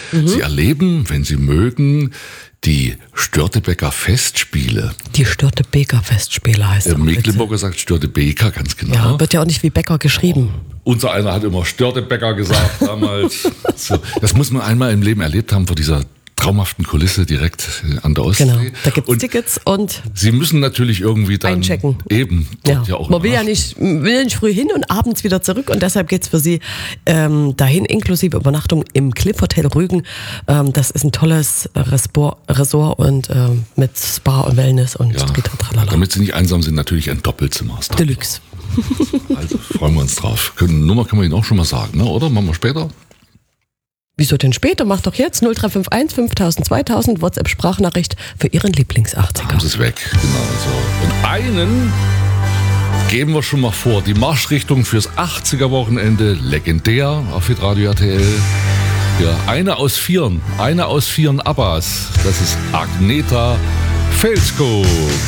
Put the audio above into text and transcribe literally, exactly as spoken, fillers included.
Mhm. Sie erleben, wenn Sie mögen, die Störtebeker Festspiele. Die Störtebeker Festspiele heißt es. Der Mecklenburger sagt Störtebeker, ganz genau. Ja, wird ja auch nicht wie Bäcker geschrieben. Oh. Unser einer hat immer Störtebeker gesagt damals. So, das muss man einmal im Leben erlebt haben vor dieser traumhaften Kulisse direkt an der Ostsee. Genau, da gibt es Tickets und Sie müssen natürlich irgendwie dann einchecken. Eben. Ja. Ja auch man will ja nicht, will ja nicht früh hin und abends wieder zurück und deshalb geht es für Sie ähm, dahin, inklusive Übernachtung im Cliff Hotel Rügen. Ähm, das ist ein tolles Resort, Resort und ähm, mit Spa und Wellness und ja. Tralala. Damit Sie nicht einsam sind, natürlich ein Doppelzimmer. Deluxe. Also freuen wir uns drauf. Können, Nummer können wir Ihnen auch schon mal sagen, ne? Oder? Machen wir später? Wieso denn später? Mach doch jetzt null drei fünf eins fünftausend zweitausend WhatsApp-Sprachnachricht für Ihren Lieblings-achtziger. Haben Sie es weg, genau so. Und einen geben wir schon mal vor. Die Marschrichtung fürs achtziger-Wochenende, legendär auf Hitradio R T L. Ja, eine aus vieren, eine aus vieren Abbas. Das ist Agneta Felskog.